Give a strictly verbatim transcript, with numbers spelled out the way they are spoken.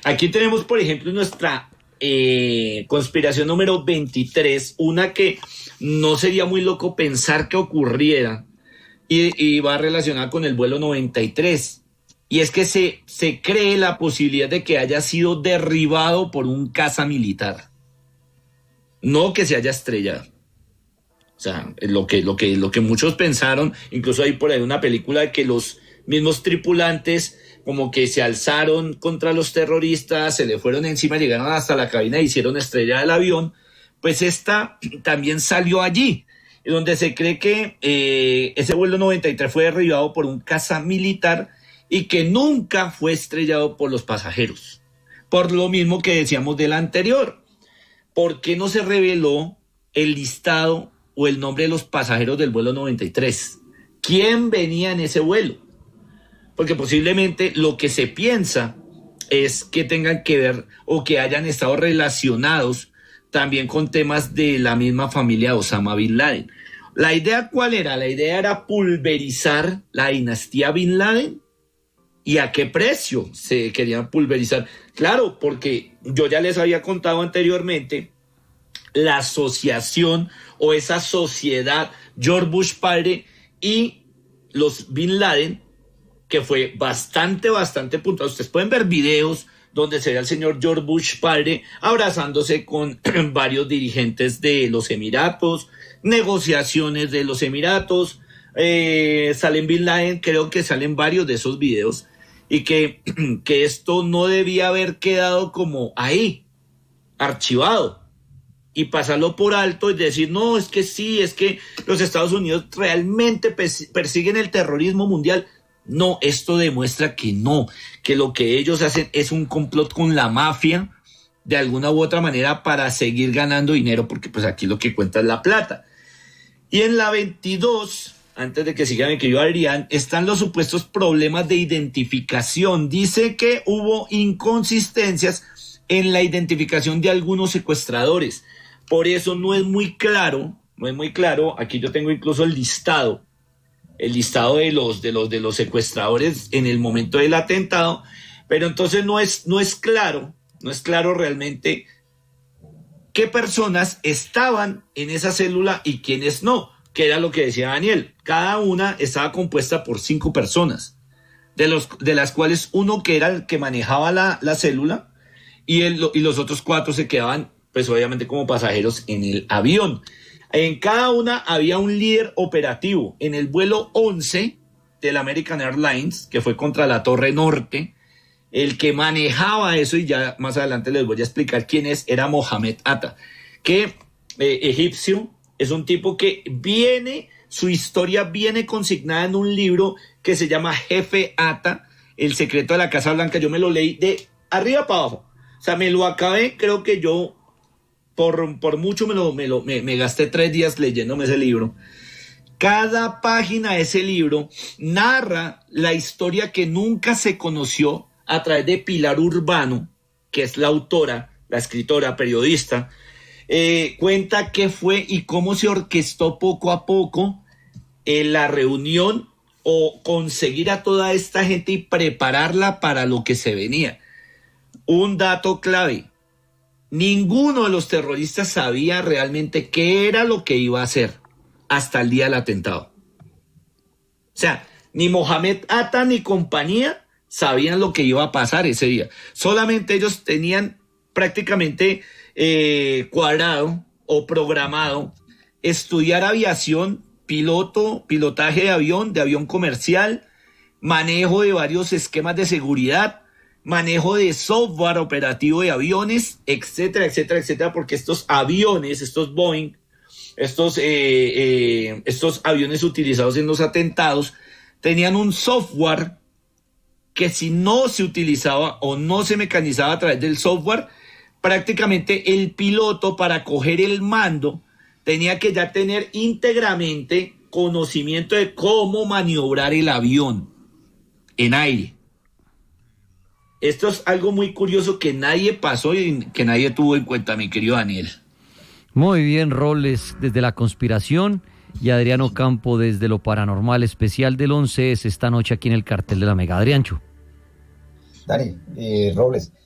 Aquí tenemos, por ejemplo, nuestra eh, conspiración número veintitrés, una que no sería muy loco pensar que ocurriera, y, y va relacionada con el vuelo noventa y tres. Y es que se, se cree la posibilidad de que haya sido derribado por un caza militar, no que se haya estrellado. O sea, lo que, lo que, lo que muchos pensaron, incluso hay por ahí una película de que los mismos tripulantes como que se alzaron contra los terroristas, se le fueron encima, llegaron hasta la cabina y hicieron estrellar el avión. Pues esta también salió allí, donde se cree que eh, ese vuelo noventa y tres fue derribado por un caza militar y que nunca fue estrellado por los pasajeros. Por lo mismo que decíamos del anterior. ¿Por qué no se reveló el listado o el nombre de los pasajeros del vuelo noventa y tres? ¿Quién venía en ese vuelo? Porque posiblemente lo que se piensa es que tengan que ver o que hayan estado relacionados también con temas de la misma familia de Osama Bin Laden. ¿La idea cuál era? La idea era pulverizar la dinastía Bin Laden. ¿Y a qué precio se querían pulverizar? Claro, porque yo ya les había contado anteriormente la asociación o esa sociedad George Bush padre y los Bin Laden, que fue bastante, bastante puntual. Ustedes pueden ver videos donde se ve al señor George Bush padre abrazándose con varios dirigentes de los Emiratos, negociaciones de los Emiratos, eh, salen Bin Laden, creo que salen varios de esos videos, y que, que esto no debía haber quedado como ahí, archivado, y pasarlo por alto y decir, no, es que sí, es que los Estados Unidos realmente persiguen el terrorismo mundial. No, esto demuestra que no, que lo que ellos hacen es un complot con la mafia, de alguna u otra manera, para seguir ganando dinero, porque pues aquí lo que cuenta es la plata. Y en la veintidós, antes de que siga mi querido Adrián, están los supuestos problemas de identificación. Dice que hubo inconsistencias en la identificación de algunos secuestradores. Por eso no es muy claro, no es muy claro, aquí yo tengo incluso el listado, el listado de los, de los, de los secuestradores en el momento del atentado, pero entonces no es, no es claro, no es claro realmente qué personas estaban en esa célula y quiénes no, que era lo que decía Daniel. Cada una estaba compuesta por cinco personas, de, los, de las cuales uno que era el que manejaba la, la célula y, el, y los otros cuatro se quedaban, pues obviamente como pasajeros en el avión. En cada una había un líder operativo. En el vuelo once del American Airlines, que fue contra la Torre Norte, el que manejaba eso, y ya más adelante les voy a explicar quién es, era Mohamed Atta, que eh, egipcio, es un tipo que viene, su historia viene consignada en un libro que se llama Jefe Atta, el secreto de la Casa Blanca. Yo me lo leí de arriba para abajo. O sea, me lo acabé, creo que yo por, por mucho me, lo, me, lo, me, me gasté tres días leyéndome ese libro. Cada página de ese libro narra la historia que nunca se conoció a través de Pilar Urbano, que es la autora, la escritora, periodista. Eh, cuenta qué fue y cómo se orquestó poco a poco eh, la reunión o conseguir a toda esta gente y prepararla para lo que se venía. Un dato clave: ninguno de los terroristas sabía realmente qué era lo que iba a hacer hasta el día del atentado. O sea, ni Mohamed Atta ni compañía sabían lo que iba a pasar ese día. Solamente ellos tenían prácticamente eh, cuadrado o programado estudiar aviación, piloto, pilotaje de avión, de avión comercial, manejo de varios esquemas de seguridad, manejo de software operativo de aviones, etcétera, etcétera, etcétera, porque estos aviones, estos Boeing, estos, eh, eh, estos aviones utilizados en los atentados, tenían un software que si no se utilizaba o no se mecanizaba a través del software, prácticamente el piloto, para coger el mando, tenía que ya tener íntegramente conocimiento de cómo maniobrar el avión en aire. Esto es algo muy curioso que nadie pasó y que nadie tuvo en cuenta, mi querido Daniel. Muy bien, Robles, desde la conspiración, y Adriano Campo desde lo paranormal. Especial del once es esta noche aquí en el Cartel de la Mega. Adriancho. Dani, eh, Robles,